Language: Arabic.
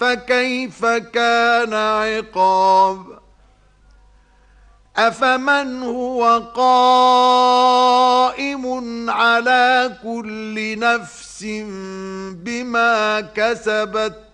فكيف كان عقاب أفمن هو قائم على كل نفس بما كسبت